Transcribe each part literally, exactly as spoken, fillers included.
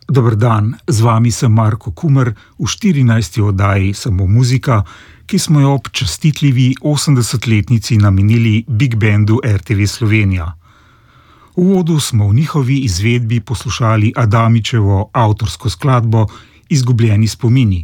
Dober dan, z vami sem Marko Kumer v štirinajsti oddaji Samo muzika, ki smo jo ob častitljivi osemdesetletnici namenili Big Bandu R T V Slovenija. V uvodu smo v njihovi izvedbi poslušali Adamičevo avtorsko skladbo Izgubljeni spomini.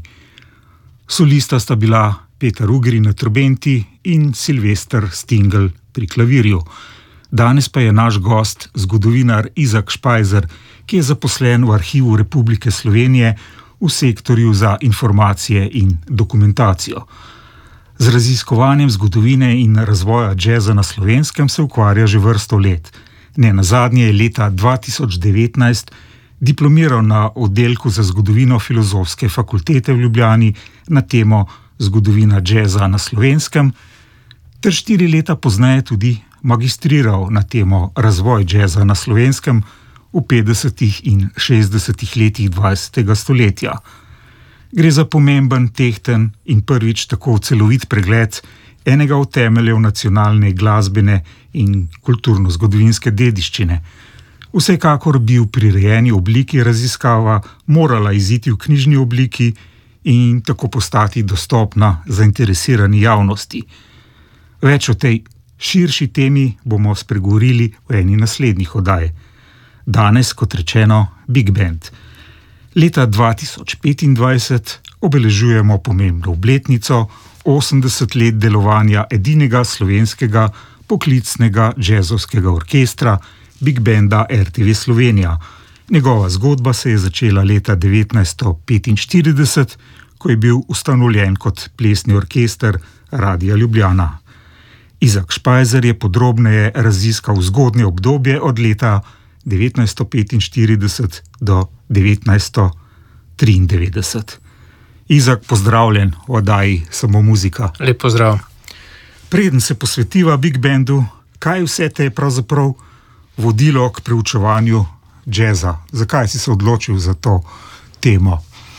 Solista sta bila Peter Ugri na trobenti in Silvester Stingl pri klavirju. Danes pa je naš gost zgodovinar Izak Špajzer, ki je zaposlen v Arhivu Republike Slovenije v sektorju za informacije in dokumentacijo. Z raziskovanjem zgodovine in razvoja džeza na Slovenskem se ukvarja že vrsto let. Nenazadnje je leta dva tisoč devetnajst diplomiral na oddelku za zgodovino Filozofske fakultete v Ljubljani na temo Zgodovina džeza na Slovenskem, ter štiri leta pozneje tudi magistriral na temo Razvoj džeza na Slovenskem v petdesetih in šestdesetih letih dvajsetega stoletja. Gre za pomemben, tehten in prvič tako celovit pregled enega od temeljev nacionalne glasbene in kulturno-zgodovinske dediščine. Vsekakor bi v prirejeni obliki raziskava morala iziti v knjižni obliki in tako postati dostopna zainteresirani javnosti. Več o tej širši temi bomo spregovorili v eni naslednjih oddaj. Danes, kot rečeno, Big Band. Leta dva tisoč petindvajset obeležujemo pomembno obletnico, osemdeset let delovanja edinega slovenskega poklicnega džezovskega orkestra Big Banda R T V Slovenija. Njegova zgodba se je začela leta devetnajststo petinštirideset, ko je bil ustanovljen kot plesni orkester Radia Ljubljana. Izak Špajzer je podrobneje raziskal zgodnje obdobje od leta devetnajststo petinštirideset do devetnajststo triindevetdeset. Izak, pozdravljen v oddaji Samo muzika. Lep pozdrav. Preden se posvetiva Big Bandu, kaj vse te je pravzaprav vodilo k preučevanju džeza? Zakaj si se odločil za to temo?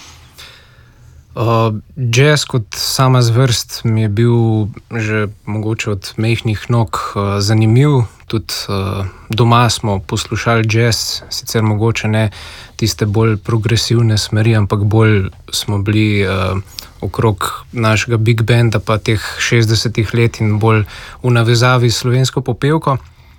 Uh, jazz kot sama zvrst mi je bil že mogoče od mehkih nog uh, zanimiv. Tudi uh, doma smo poslušali jazz, sicer mogoče ne tiste bolj progresivne smeri, ampak bolj smo bili uh, okrog našega Big Banda pa teh šestdesetih let in bolj v navezavi s slovensko popevko.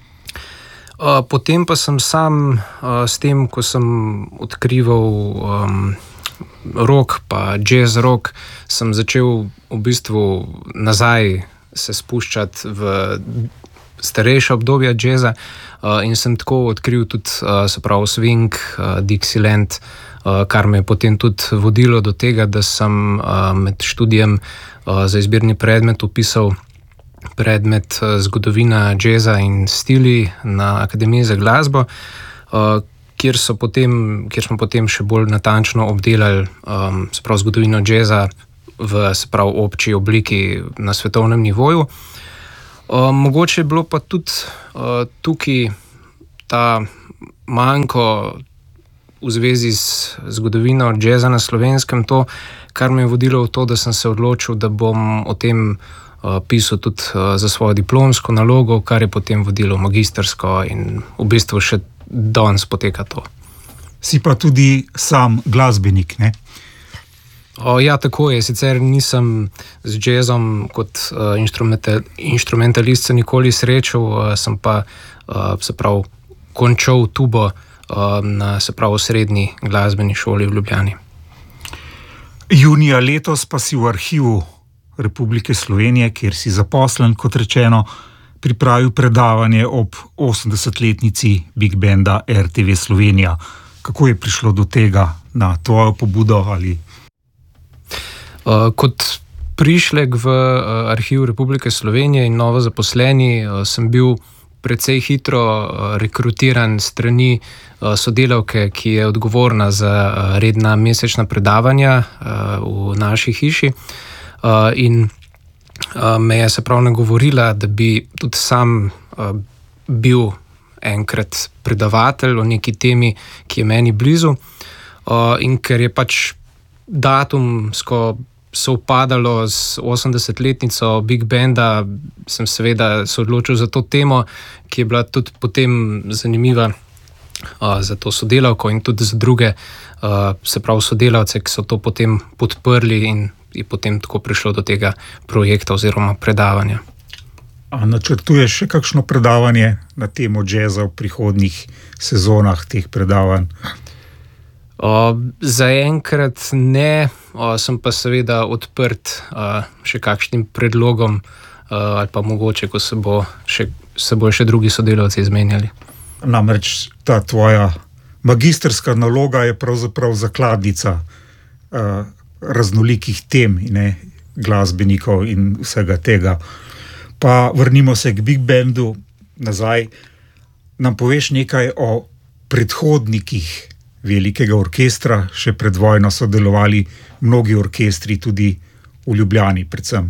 Uh, potem pa sem sam uh, s tem, ko sem odkrival um, rock pa jazz rock, sem začel v bistvu nazaj se spuščati v starejša obdobja jazza uh, in sem tako odkril tudi uh, se pravi swing, uh, Dixieland, uh, kar me je potem tudi vodilo do tega, da sem uh, med študijem uh, za izbirni predmet upisal predmet uh, zgodovina jazza in stili na Akademiji za glasbo, uh, kjer, so potem, kjer smo potem še bolj natančno obdelali um, se pravi zgodovino jazza v se pravi obči obliki na svetovnem nivoju. Uh, mogoče je bilo pa tudi uh, tukaj ta manko v zvezi z zgodovino jazza na Slovenskem to, kar me je vodilo v to, da sem se odločil, da bom o tem uh, pisal tudi uh, za svojo diplomsko nalogo, kar je potem vodilo magistrsko in v bistvu še danes poteka to. Si pa tudi sam glasbenik, ne? O, ja, tako je. Sicer nisem z jazzom kot uh, instrumental, instrumentalist se nikoli srečal, uh, sem pa uh, se pravi končal tubo uh, na se pravi srednji glasbeni šoli v Ljubljani. Junija letos pa si v Arhivu Republike Slovenije, kjer si zaposlen, kot rečeno, pripravil predavanje ob osemdesetletnici Big Banda R T V Slovenija. Kako je prišlo do tega, na tvojo pobudo ali? Uh, kot prišlek v uh, Arhiv Republike Slovenije in novo zaposleni uh, sem bil precej hitro uh, rekrutiran strani uh, sodelavke, ki je odgovorna za uh, redna mesečna predavanja uh, v naši hiši uh, in uh, me je se prav nagovorila, da bi tudi sam uh, bil enkrat predavatelj o neki temi, ki je meni blizu, uh, in ker je pač datumsko sovpadalo z osemdesetletnico Big Banda, sem seveda se odločil za to temo, ki je bila tudi potem zanimiva uh, za to sodelavko in tudi za druge, uh, se pravi sodelavce, ki so to potem podprli in je potem tako prišlo do tega projekta oziroma predavanja. A načrtuješ še kakšno predavanje na temo džeza v prihodnjih sezonah teh predavanj? Uh, zaenkrat ne, uh, sem pa seveda odprt uh, še kakšnim predlogom uh, ali pa mogoče, ko se bo še, se bo še drugi sodelavci izmenjali. Namreč ta tvoja magistrska naloga je pravzaprav zakladnica uh, raznolikih tem, ne, glasbenikov in vsega tega. Pa vrnimo se k Big Bandu nazaj. Nam poveš nekaj o predhodnikih velikega orkestra, še pred vojno so delovali mnogi orkestri, tudi v Ljubljani predvsem.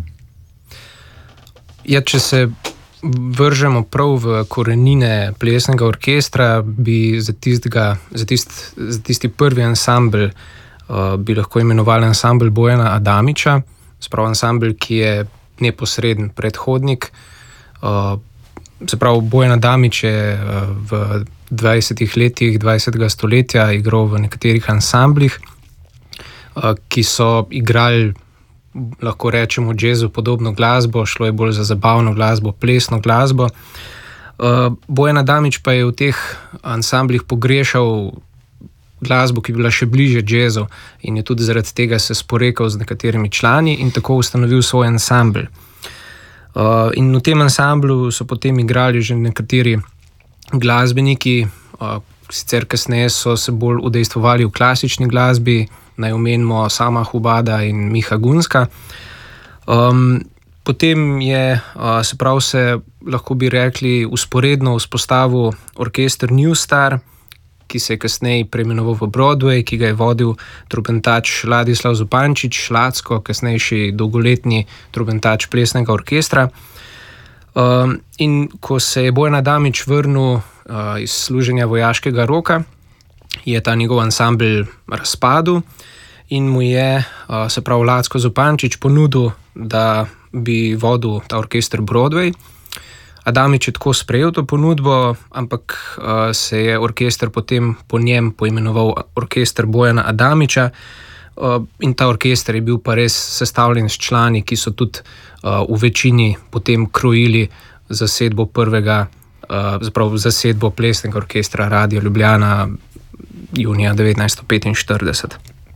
Ja, če se vržemo prav v korenine plesnega orkestra, bi za, tistega, za, tist, za tisti prvi ansambel uh, bi lahko imenovali ansambel Bojana Adamiča, sprav ansambel, ki je neposreden predhodnik. Uh, se pravi, Bojan Adamič je uh, v dvajsetih letih dvajsetega stoletja igral v nekaterih ansamblih, uh, ki so igrali, lahko rečemo, jazzu podobno glasbo, šlo je bolj za zabavno glasbo, plesno glasbo. Uh, Bojan Adamič pa je v teh ansamblih pogrešal glasbo, ki je bila še bliže jazzu in je tudi zaradi tega se sporekal z nekaterimi člani in tako ustanovil svoj ansambl. Uh, in v tem ansamblu so potem igrali že nekateri glasbeniki, uh, sicer kasneje so se bolj udejstvovali v klasični glasbi, naj omenimo Sama Hubada in Miha Gunska. Um, potem je, uh, se pravi, se lahko bi rekli, usporedno vzpostavil orkester New Star, ki se je kasneje preimenoval v Broadway, ki ga je vodil trubentač Ladislav Zupančič, Lacko, kasnejši dolgoletni trubentač plesnega orkestra. Um, in ko se je Bojan Adamič vrnil uh, iz služenja vojaškega roka, je ta njegov ansambel razpadel in mu je, uh, se pravi, Lacko Zupančič ponudil, da bi vodil ta orkester Broadway. Adamič je tako sprejel to ponudbo, ampak uh, se je orkester potem po njem poimenoval orkester Bojana Adamiča, uh, in ta orkester je bil pa res sestavljen s člani, ki so tudi uh, v večini potem krojili zasedbo prvega, uh, zapravo zasedbo plesnega orkestra Radia Ljubljana junija devetnajststo petinštirideset.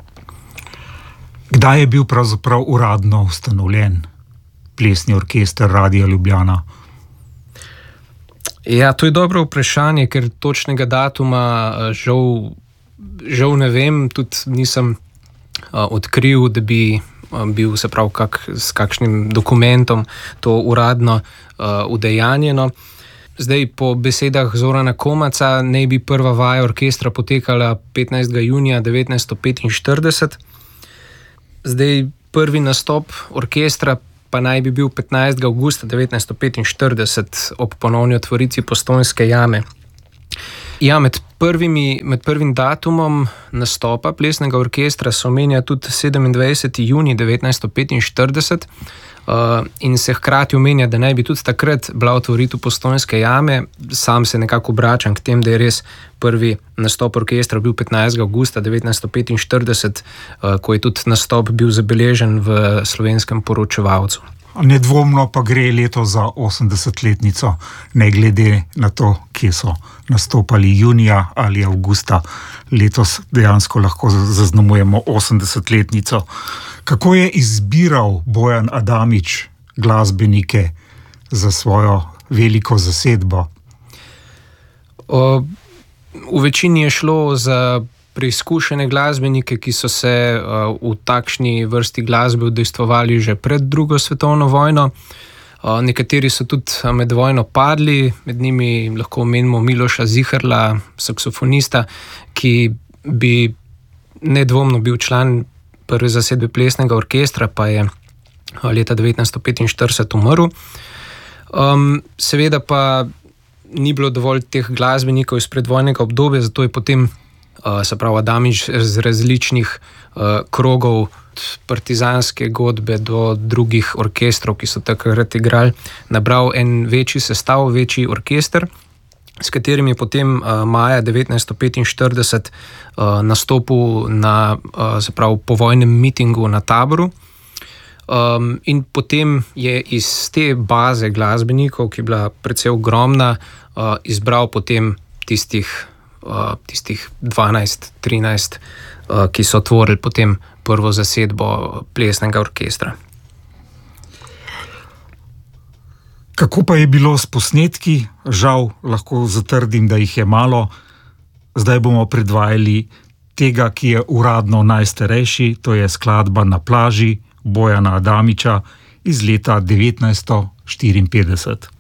Kdaj je bil pravzaprav uradno ustanovljen plesni orkester Radia Ljubljana? Ja, to je dobro vprašanje, ker točnega datuma žal, žal ne vem, tudi nisem uh, odkril, da bi uh, bil, se pravi, kak, s kakšnim dokumentom to uradno uh, udejanjeno. Zdaj, po besedah Zorana Komaca, naj bi prva vaja orkestra potekala petnajstega junija devetnajststo petinštirideset. Zdaj, prvi nastop orkestra pa naj bi bil petnajstega avgusta devetnajststo petinštirideset ob ponovni otvoritvi Postojnske jame. Ja, med, prvimi, med prvim datumom nastopa plesnega orkestra se omenja tudi sedemindvajseti junij devetnajststo petinštirideset uh, in se hkrati omenja, da naj bi tudi takrat bila otvoritev Postojnske jame. Sam se nekako obračam k tem, da je res prvi nastop orkestra bil petnajstega avgusta devetnajststo petinštirideset, uh, ko je tudi nastop bil zabeležen v Slovenskem poročevalcu. Nedvomno pa gre leto za osemdesetletnico, ne glede na to, kje so nastopali junija ali avgusta. Letos dejansko lahko zaznamujemo osemdesetletnico. Kako je izbiral Bojan Adamič glasbenike za svojo veliko zasedbo? O, v večini je šlo za preizkušene glasbenike, ki so se uh, v takšni vrsti glasbe udejstvovali že pred drugo svetovno vojno. Uh, nekateri so tudi med vojno padli, med njimi lahko omenimo Miloša Ziharla, saksofonista, ki bi nedvomno bil član prve zasedbe plesnega orkestra, pa je leta devetnajststo petinštirideset umrl. Um, seveda pa ni bilo dovolj teh glasbenikov iz predvojnega obdobja, zato je potem Uh, se pravi, Adamič z različnih uh, krogov, od partizanske godbe do drugih orkestrov, ki so takrat igrali, nabral en večji sestav, večji orkester. s katerim je potem uh, maja devetnajststo petinštirideset uh, nastopil na uh, se pravi, povojnem mitingu na Taboru. Um, in potem je iz te baze glasbenikov, ki je bila precej ogromna, uh, izbral potem tistih, uh, tistih dvanajst, trinajst, uh, ki so tvorili potem prvo zasedbo plesnega orkestra. Kako pa je bilo s posnetki? Žal lahko zatrdim, da jih je malo. Zdaj bomo predvajali tega, ki je uradno najstarejši, to je skladba Na plaži Bojana Adamiča iz leta devetnajststo štiriinpetdeset.